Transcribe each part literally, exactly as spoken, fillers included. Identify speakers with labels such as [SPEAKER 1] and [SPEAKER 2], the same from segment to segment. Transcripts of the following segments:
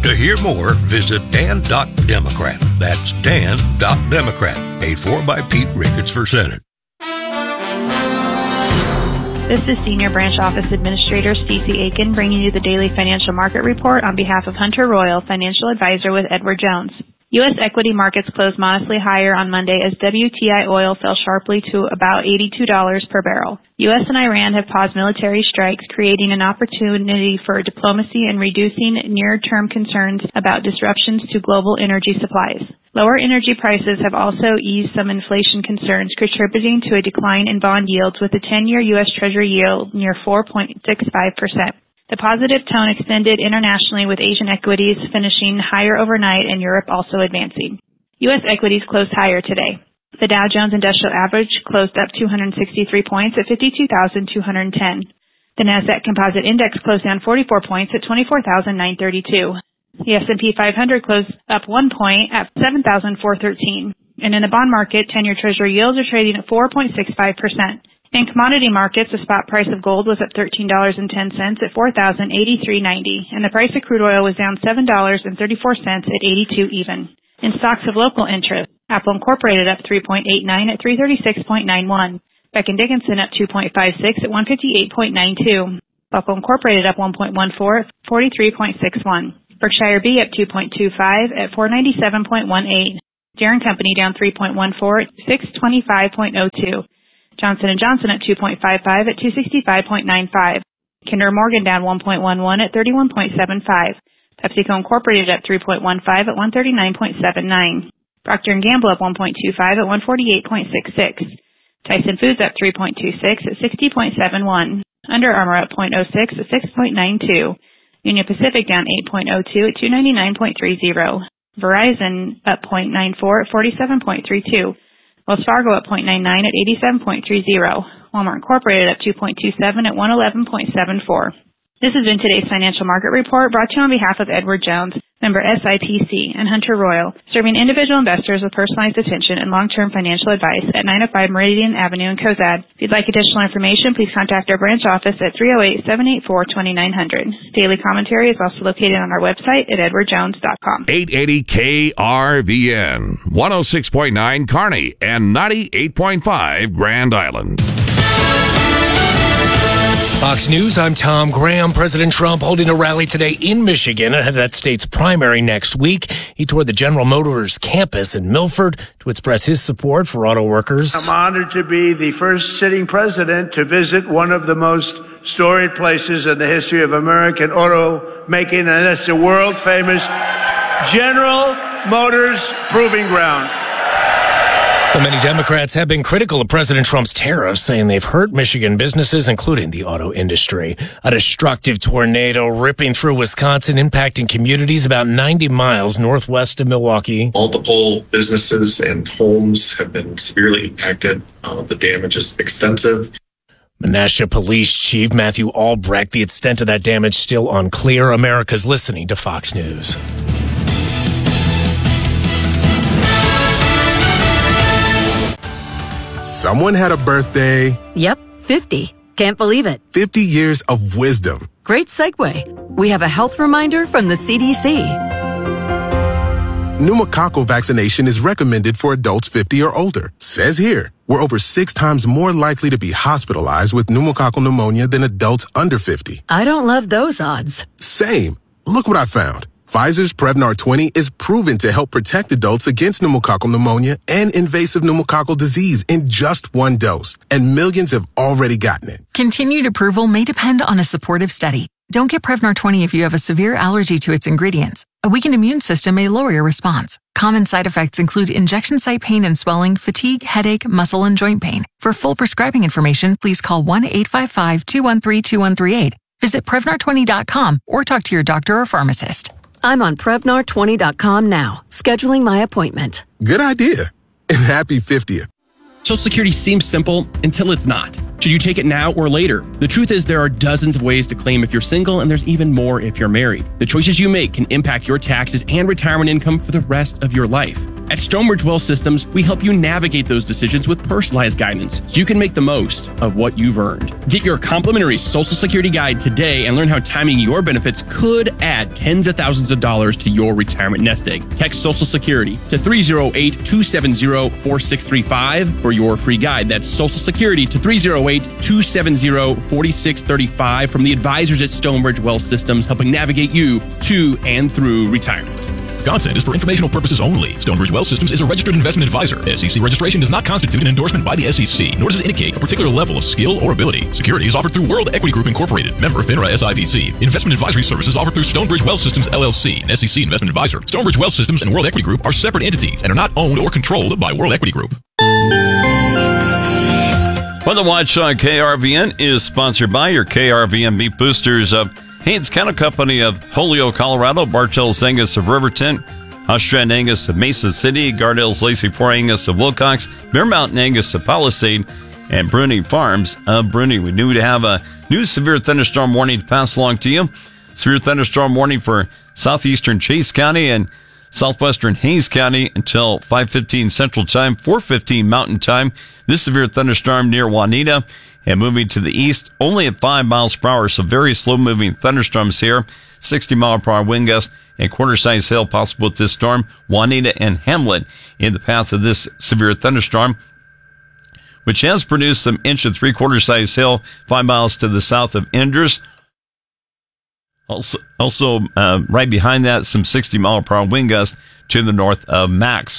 [SPEAKER 1] To hear more, visit dan dot democrat. That's dan dot democrat. Paid for by Pete Ricketts for Senate.
[SPEAKER 2] This is Senior Branch Office Administrator Stacey Aiken bringing you the Daily Financial Market Report on behalf of Hunter Royal, Financial Advisor with Edward Jones. U S equity markets closed modestly higher on Monday as W T I oil fell sharply to about eighty-two dollars per barrel. U S and Iran have paused military strikes, creating an opportunity for diplomacy and reducing near-term concerns about disruptions to global energy supplies. Lower energy prices have also eased some inflation concerns, contributing to a decline in bond yields with the ten-year U S Treasury yield near four point six five percent. The positive tone extended internationally with Asian equities finishing higher overnight and Europe also advancing. U S equities closed higher today. The Dow Jones Industrial Average closed up two hundred sixty-three points at fifty-two thousand two hundred ten. The Nasdaq Composite Index closed down forty-four points at twenty-four thousand nine hundred thirty-two. The S and P five hundred closed up one point at seven thousand four hundred thirteen. And in the bond market, ten-year Treasury yields are trading at four point six five percent. In commodity markets, the spot price of gold was at thirteen dollars and ten cents at four thousand eighty-three ninety, and the price of crude oil was down seven dollars and thirty-four cents at eighty-two even. In stocks of local interest, Apple Incorporated up three point eight nine at three thirty-six point nine one. Becton Dickinson up two point five six at one fifty-eight point nine two. Buckle Incorporated up one point one four at forty-three point six one. Berkshire B up two point two five at four ninety-seven point one eight. Deere and Company down three point one four at six twenty-five point oh two. Johnson and Johnson at two point five five at two sixty-five point nine five. Kinder Morgan down one point one one at thirty-one point seven five. PepsiCo Incorporated at three point one five at one thirty-nine point seven nine. Procter and Gamble up one point two five at one forty-eight point six six. Tyson Foods up three point two six at sixty point seven one. Under Armour up zero point oh six at six point nine two. Union Pacific down eight point oh two at two ninety-nine point three zero. Verizon up zero point nine four at forty-seven point three two. Wells Fargo up zero point nine nine at eighty-seven point three zero. Walmart Incorporated up two point two seven at one eleven point seven four. This has been today's Financial Market Report brought to you on behalf of Edward Jones, member S I P C, and Hunter Royal, serving individual investors with personalized attention and long-term financial advice at nine oh five Meridian Avenue in Cozad. If you'd like additional information, please contact our branch office at three oh eight, seven eight four, two nine zero zero. Daily commentary is also located on our website at edward jones dot com.
[SPEAKER 3] eight eighty K R V N, one oh six point nine Kearney, and ninety-eight point five Grand Island.
[SPEAKER 4] Fox News, I'm Tom Graham. President Trump holding a rally today in Michigan ahead of that state's primary next week. He toured the General Motors campus in Milford to express his support for auto workers.
[SPEAKER 5] I'm honored to be the first sitting president to visit one of the most storied places in the history of American auto making, and that's the world famous General Motors Proving Ground.
[SPEAKER 4] Well, many Democrats have been critical of President Trump's tariffs, saying they've hurt Michigan businesses, including the auto industry. A destructive tornado ripping through Wisconsin, impacting communities about ninety miles northwest of Milwaukee.
[SPEAKER 6] Multiple businesses and homes have been severely impacted. Uh, the damage is extensive.
[SPEAKER 4] Menasha Police Chief Matthew Albrecht, the extent of that damage still unclear. America's listening to Fox News.
[SPEAKER 7] Someone had a birthday.
[SPEAKER 8] Yep, fifty. Can't believe it.
[SPEAKER 7] fifty years of wisdom.
[SPEAKER 8] Great segue. We have a health reminder from the C D C.
[SPEAKER 7] Pneumococcal vaccination is recommended for adults fifty or older. Says here, we're over six times more likely to be hospitalized with pneumococcal pneumonia than adults under fifty.
[SPEAKER 8] I don't love those odds.
[SPEAKER 7] Same. Look what I found. Pfizer's Prevnar twenty is proven to help protect adults against pneumococcal pneumonia and invasive pneumococcal disease in just one dose. And millions have already gotten it.
[SPEAKER 9] Continued approval may depend on a supportive study. Don't get Prevnar twenty if you have a severe allergy to its ingredients. A weakened immune system may lower your response. Common side effects include injection site pain and swelling, fatigue, headache, muscle, and joint pain. For full prescribing information, please call one eight five five, two one three, two one three eight. Visit Prevnar twenty dot com or talk to your doctor or pharmacist.
[SPEAKER 8] I'm on Prevnar twenty dot com now, scheduling my appointment.
[SPEAKER 7] Good idea. And happy fiftieth.
[SPEAKER 10] Social Security seems simple until it's not. Should you take it now or later? The truth is there are dozens of ways to claim if you're single, and there's even more if you're married. The choices you make can impact your taxes and retirement income for the rest of your life. At Stonebridge Well Systems, we help you navigate those decisions with personalized guidance so you can make the most of what you've earned. Get your complimentary Social Security guide today and learn how timing your benefits could add tens of thousands of dollars to your retirement nest egg. Text Social Security to three oh eight, two seven oh, four six three five for your free guide. That's Social Security to three oh eight, two seven oh, four six three five from the advisors at Stonebridge Well Systems, helping navigate you to and through retirement.
[SPEAKER 11] Content is for informational purposes only. Stonebridge Well Systems is a registered investment advisor. S E C registration does not constitute an endorsement by the S E C, nor does it indicate a particular level of skill or ability. Securities offered through World Equity Group Incorporated, member of FINRA S I P C. Investment advisory services offered through Stonebridge Well Systems L L C, an S E C investment advisor. Stonebridge Well Systems and World Equity Group are separate entities and are not owned or controlled by World Equity Group.
[SPEAKER 12] Weather Watch on K R V N is sponsored by your K R V N Beef Boosters of Haynes Cattle Company of Holyoke, Colorado, Bartels Angus of Riverton, Australian Angus of Mesa City, Gardell's Lacey Four Angus of Wilcox, Bear Mountain Angus of Palisade, and Bruning Farms of Bruning. We knew to have a new severe thunderstorm warning to pass along to you. Severe thunderstorm warning for southeastern Chase County and southwestern Hays County until five fifteen Central Time, four fifteen Mountain Time. This severe thunderstorm near Juanita and moving to the east only at five miles per hour, so very slow-moving thunderstorms here. sixty mile per hour wind gust and quarter-size hail possible with this storm. Juanita and Hamlet in the path of this severe thunderstorm, which has produced some inch and three-quarter size hail five miles to the south of Enders. Also, also uh, right behind that, some sixty mile per hour wind gusts to the north of Max.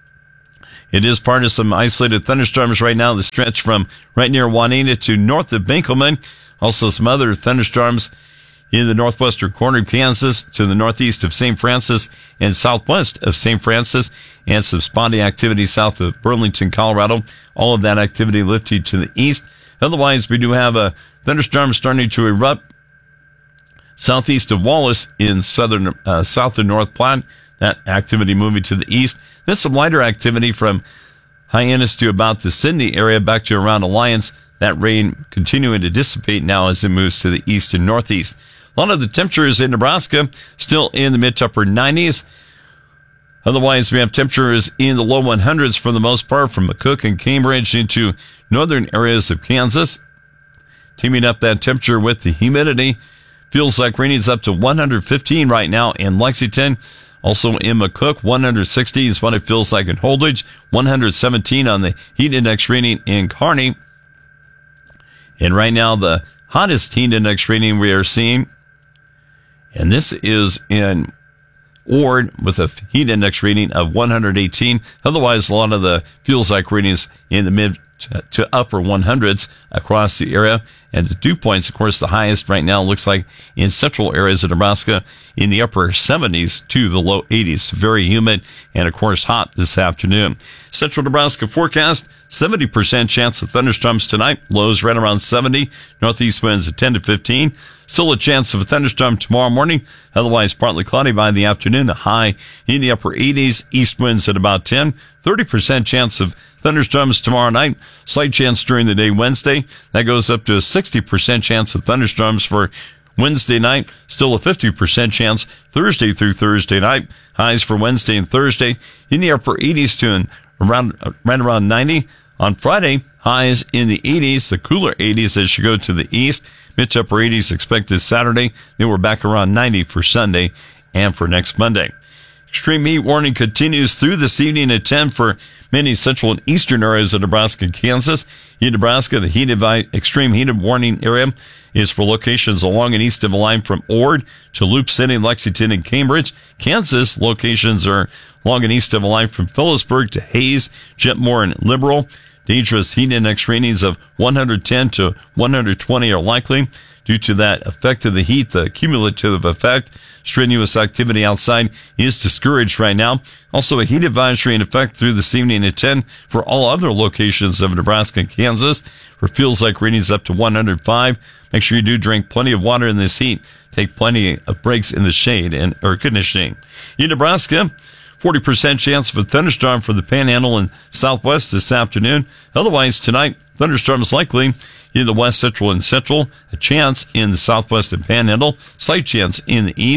[SPEAKER 12] It is part of some isolated thunderstorms right now that stretch from right near Juanita to north of Binkelman. Also some other thunderstorms in the northwestern corner of Kansas to the northeast of Saint Francis and southwest of Saint Francis, and some spotty activity south of Burlington, Colorado. All of that activity lifted to the east. Otherwise, we do have a thunderstorm starting to erupt southeast of Wallace in southern, uh, south of North Platte. That activity moving to the east. Then some lighter activity from Hyannis to about the Sydney area back to around Alliance. That rain continuing to dissipate now as it moves to the east and northeast. A lot of the temperatures in Nebraska still in the mid to upper nineties. Otherwise, we have temperatures in the low hundreds for the most part from McCook and Cambridge into northern areas of Kansas. Teaming up that temperature with the humidity. Feels like readings up to one hundred fifteen right now in Lexington. Also in McCook, one hundred sixty is what it feels like in Holdridge. one hundred seventeen on the heat index reading in Kearney. And right now, the hottest heat index reading we are seeing, and this is in Ord with a heat index reading of one hundred eighteen. Otherwise, a lot of the feels like readings in the mid to upper hundreds across the area. And the dew points, of course, the highest right now looks like in central areas of Nebraska in the upper seventies to the low eighties. Very humid and, of course, hot this afternoon. Central Nebraska forecast, seventy percent chance of thunderstorms tonight. Lows right around seventy. Northeast winds at ten to fifteen. Still a chance of a thunderstorm tomorrow morning. Otherwise, partly cloudy by the afternoon. A high in the upper eighties. East winds at about ten. thirty percent chance of thunderstorms tomorrow night. Slight chance during the day Wednesday. That goes up to a sixty percent chance of thunderstorms for Wednesday night. Still a fifty percent chance Thursday through Thursday night. Highs for Wednesday and Thursday in the upper eighties to and around, right around ninety. On Friday, highs in the eighties, the cooler eighties as you go to the east. Mid to upper eighties expected Saturday. Then we're back around ninety for Sunday and for next Monday. Extreme heat warning continues through this evening at ten for many central and eastern areas of Nebraska and Kansas. In Nebraska, the heat advi- extreme heat warning area is for locations along and east of the line from Ord to Loop City, Lexington, and Cambridge. Kansas locations are along and east of the line from Phillipsburg to Hayes, Jetmore, and Liberal. Dangerous heat index readings of one hundred ten to one hundred twenty are likely. Due to that effect of the heat, the cumulative effect, strenuous activity outside is discouraged right now. Also, a heat advisory in effect through this evening at ten for all other locations of Nebraska and Kansas. For feels like readings up to one hundred five. Make sure you do drink plenty of water in this heat. Take plenty of breaks in the shade and air conditioning. In Nebraska, forty percent chance of a thunderstorm for the Panhandle and Southwest this afternoon. Otherwise, tonight, thunderstorms likely in the west, central, and central. A chance in the southwest and Panhandle. Slight chance in the east.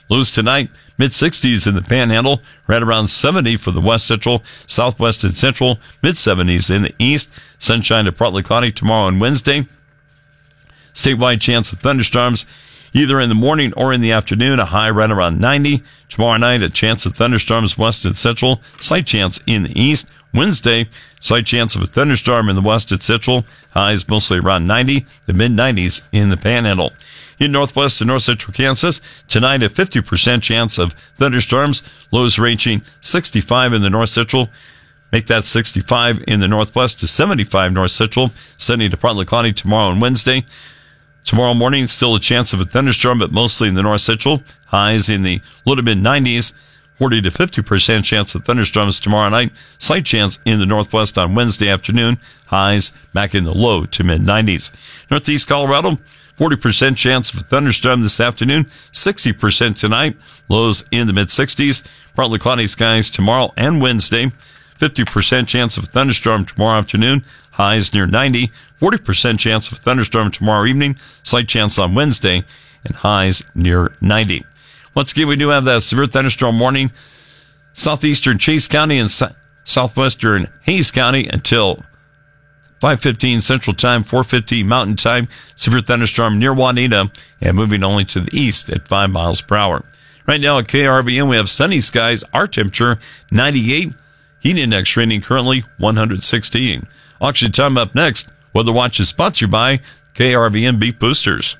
[SPEAKER 12] Lows tonight, mid sixties in the Panhandle, right around seventy for the West Central, Southwest and Central, mid seventies in the East. Sunshine to partly cloudy tomorrow and Wednesday. Statewide chance of thunderstorms either in the morning or in the afternoon, a high right around ninety. Tomorrow night, a chance of thunderstorms west and central, slight chance in the east. Wednesday, slight chance of a thunderstorm in the west and central, highs mostly around ninety, the mid nineties in the Panhandle. In northwest and north central Kansas, tonight a fifty percent chance of thunderstorms, lows ranging sixty-five in the north central. Make that sixty-five in the northwest to seventy-five north central, sunny to partly cloudy tomorrow and Wednesday. Tomorrow morning, still a chance of a thunderstorm, but mostly in the north central. Highs in the low to mid nineties, forty to fifty percent chance of thunderstorms tomorrow night. Slight chance in the northwest on Wednesday afternoon. Highs back in the low to mid nineties. Northeast Colorado, forty percent chance of a thunderstorm this afternoon, sixty percent tonight. Lows in the mid sixties. Partly cloudy skies tomorrow and Wednesday. fifty percent chance of a thunderstorm tomorrow afternoon. Highs near ninety. forty percent chance of a thunderstorm tomorrow evening. Slight chance on Wednesday. And highs near ninety. Once again, we do have that severe thunderstorm warning. Southeastern Chase County and so- southwestern Hays County until five fifteen Central Time, four fifteen Mountain Time. Severe thunderstorm near Juanita and moving only to the east at five miles per hour. Right now at K R V N, we have sunny skies. Our temperature, ninety-eight. Heat index rating currently one hundred sixteen. Auction time up next. Weather Watch is sponsored by K R V N Beef Boosters.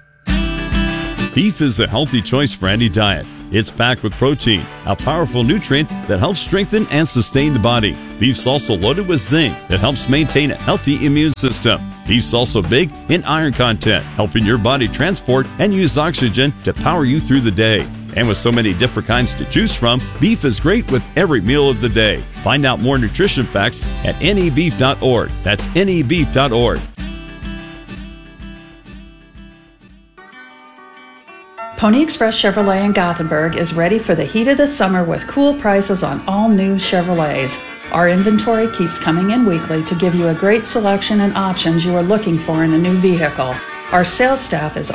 [SPEAKER 13] Beef is a healthy choice for any diet. It's packed with protein, a powerful nutrient that helps strengthen and sustain the body. Beef's also loaded with zinc that helps maintain a healthy immune system. Beef's also big in iron content, helping your body transport and use oxygen to power you through the day. And with so many different kinds to choose from, beef is great with every meal of the day. Find out more nutrition facts at N E beef dot org. That's N E beef dot org.
[SPEAKER 14] Pony Express Chevrolet in Gothenburg is ready for the heat of the summer with cool prices on all new Chevrolets. Our inventory keeps coming in weekly to give you a great selection and options you are looking for in a new vehicle. Our sales staff is